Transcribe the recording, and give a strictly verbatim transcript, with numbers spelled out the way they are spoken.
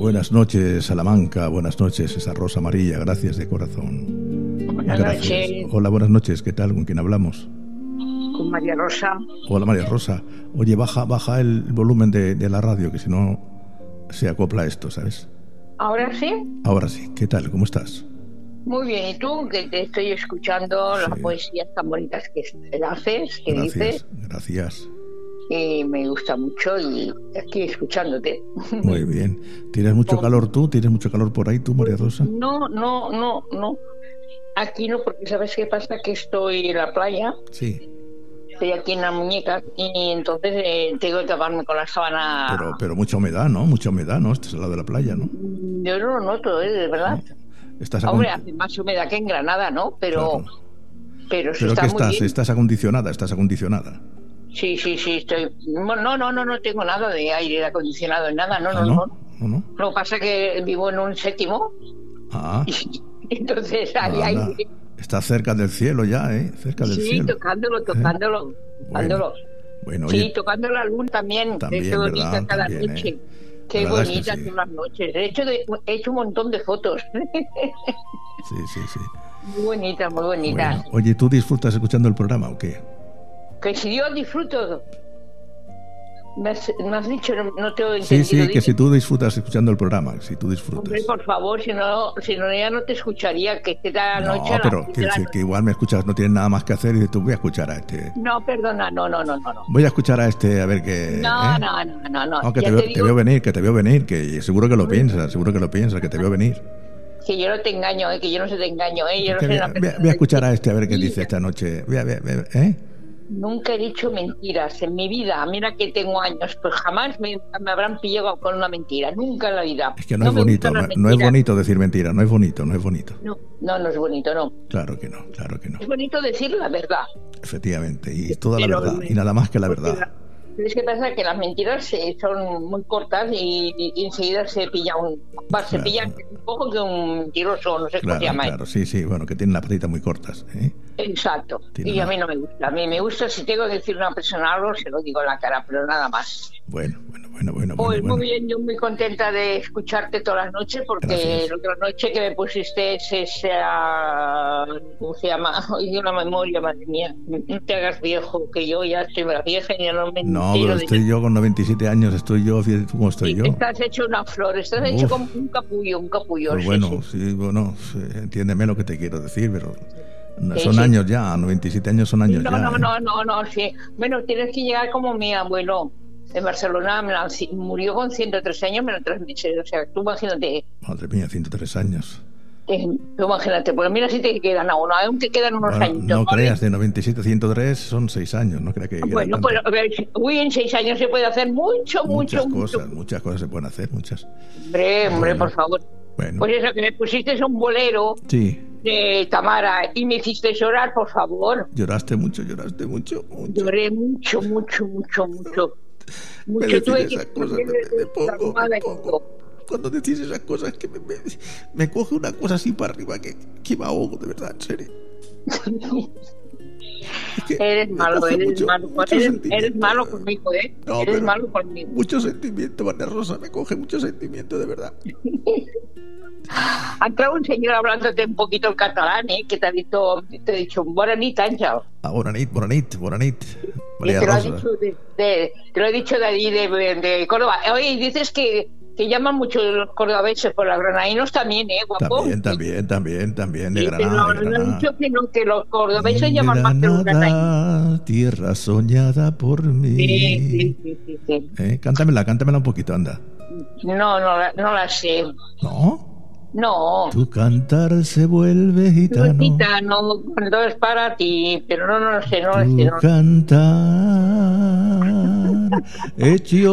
Buenas noches, Salamanca. Buenas noches, esa rosa amarilla. Gracias de corazón. Buenas Gracias. noches. Hola, buenas noches. ¿Qué tal? ¿Con quién hablamos? Con María Rosa. Hola, María Rosa. Oye, baja, baja el volumen de, de la radio, que si no se acopla esto, ¿sabes? ¿Ahora sí? Ahora sí. ¿Qué tal? ¿Cómo estás? Muy bien. ¿Y tú? Que te estoy escuchando Sí. las poesías tan bonitas que haces, que Gracias, dices. gracias. Y me gusta mucho y aquí escuchándote. Muy bien. ¿Tienes mucho calor tú? ¿Tienes mucho calor por ahí tú, María Rosa? No, no, no, no. Aquí no, porque ¿sabes qué pasa? Que estoy en la playa. Sí. Estoy aquí en la muñeca y entonces eh, tengo que taparme con la sábana. Pero, pero mucha humedad, ¿no? Mucha humedad, ¿no? Este es el lado de la playa, ¿no? Yo no lo noto, ¿eh? De verdad. ¿No? Estás Hombre, acon- hace más humedad que en Granada, ¿no? Pero, Claro. pero, se ¿Pero está qué muy estás? bien. ¿Estás acondicionada? ¿Estás acondicionada? Sí, sí, sí, estoy... No, no, no, no tengo nada de aire acondicionado, nada, no, ¿Ah, no, no? no. ¿No, no? Lo que pasa es que vivo en un séptimo Ah, y entonces hay anda. aire. Estás cerca del cielo ya, ¿eh? Cerca del Sí, cielo. tocándolo, ¿Eh? tocándolo, tocándolo. Bueno, Sí, oye, tocando la luna también, también, qué bonita ¿verdad? cada También, noche. ¿eh? Qué La verdad es que bonitas sí. son las noches. De hecho, de- he hecho un montón de fotos. sí, sí, sí. Muy bonitas, muy bonitas. Bueno, oye, ¿tú disfrutas escuchando el programa o qué? Que si yo disfruto... Me has, me has dicho, no, no te he Sí, entendido. sí, que dime. si tú disfrutas escuchando el programa, si tú disfrutas. Hombre, por favor, si no, si no ya no te escucharía, que esté la No, noche a las pero siete de quiero la decir noche. que igual me escuchas, no tienes nada más que hacer y dices tú, voy a escuchar a este. No, perdona, no, no, no, no. no. Voy a escuchar a este a ver qué. No, ¿eh? no, no, no, no. No, que Ya te, veo, te te digo veo venir, que te veo venir, que seguro que lo piensas, seguro que lo piensas, que te veo venir. que yo no te engaño, eh, que yo no se te engaño, eh, yo no Que soy voy, a- una voy a- persona voy a escuchar a de este a ver qué dice mentira. esta noche. Voy a- voy a- voy a- ¿eh? Nunca he dicho mentiras en mi vida. Mira que tengo años, pues jamás me, me habrán pillado con una mentira. Nunca en la vida. Es que no, No es me bonito, gustan no, las no es mentiras. bonito decir mentira, no es bonito, no es bonito. No, no, no es bonito, no. Claro que no, claro que no. Es bonito decir la verdad. Efectivamente, y toda la Pero verdad, me- y nada más que la porque verdad. la- ¿Sabes qué pasa? Que las mentiras eh, son muy cortas y, y- y enseguida se pilla un... Va, se Claro. pilla un poco que un mentiroso, no sé cómo se Claro, llama. claro, sí, sí, bueno, que tienen las patitas muy cortas, ¿eh? Exacto. Tiene Y a una- mí no me gusta. A mí me gusta, si tengo que decir a una persona algo, se lo digo en la cara, pero nada más. Bueno, bueno, bueno, bueno, Pues bueno, muy bueno. bien, yo muy contenta de escucharte todas las noches, porque Gracias. la otra noche que me pusiste es esa... ¿Cómo se llama? Hoy de una memoria, madre mía. No te hagas viejo, que yo ya estoy más vieja y ya no me No, entero pero de estoy yo con noventa y siete años, estoy yo, fíjate tú cómo estoy Sí, yo. estás hecho una flor, estás hecho Uf. como un capullo, un capullo. Pues sí, bueno, sí. sí, bueno, sí, entiéndeme lo que te quiero decir, pero no- Sí, son sí. años ya, noventa y siete años son años No, ya. no, ¿eh? no, no, no, sí. Bueno, tienes que llegar como mi abuelo en Barcelona, me la- murió con ciento tres años, me lo transmitieron. O sea, tú imagínate, Madre mía, ciento tres años. eh, tú imagínate, pues mira si te quedan aún, aún te quedan unos Bueno, años. no creas, de noventa y siete a ciento tres son seis años, no creas que queda Bueno, tanto. pues a ver, uy, en seis años se puede hacer mucho, Muchas mucho, cosas, mucho. muchas cosas se pueden hacer, muchas. Hombre, hombre, Bueno. por favor. Bueno, Pues eso, que me pusiste un bolero sí, de Tamara y me hiciste llorar, por favor. lloraste mucho, lloraste mucho, mucho. Lloré mucho, mucho, mucho, mucho. Me Mucho decís tuve que esas cosas, me, me- me pongo, me pongo. Cuando decís esas cosas que me, me, me coge una cosa así para arriba que, que me ahogo, de verdad, en serio. Es que Eres me malo, coge eres mucho- malo, mucho eres, sentimiento. eres malo conmigo, ¿eh? No, eres pero- malo conmigo. Mucho sentimiento, María Rosa, me coge mucho sentimiento, de verdad. Ha entrado un señor hablándote un poquito el catalán, ¿eh? Que te ha dicho, te ha dicho, bona nit, Àngel. Ah, bona nit, bona nit, bona nit. Y María te lo, ha Rosa. dicho de, de- te lo he dicho de allí, de, de Córdoba. Oye, y dices que, que llaman mucho los cordobeses por los granadinos también, ¿eh, guapo? También, también, también, también, de Sí, pero Granada, de no, no he Granada. dicho que, no, que los cordobeses llaman más que los granadinos. Granada, tierra soñada por mí. Sí, sí, sí, sí, sí. Eh, cántamela, cántamela un poquito, anda. No, no, la- no la sé. ¿No? No. Tu cantar se vuelve gitano. Gitano, cuando es para ti, pero no, no lo sé, no lo sé. Tu No. cantar hecho